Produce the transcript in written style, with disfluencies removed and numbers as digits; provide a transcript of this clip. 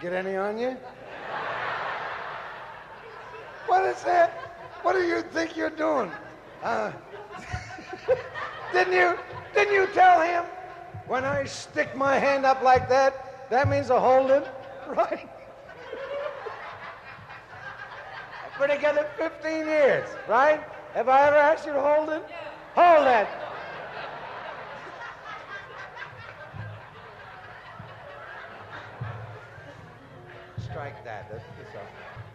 Get any on you? What is that? What do you think you're doing? Didn't you tell him? When I stick my hand up like that, that means a holding, right? I've been together 15 years, right? Have I ever asked you to hold it? Hold that. Strike that. That's all.